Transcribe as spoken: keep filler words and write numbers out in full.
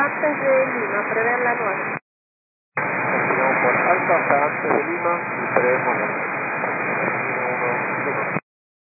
antes de Lima, prevén la nueve. Continuamos por Alfa hasta antes de Lima y prevemos la nueve.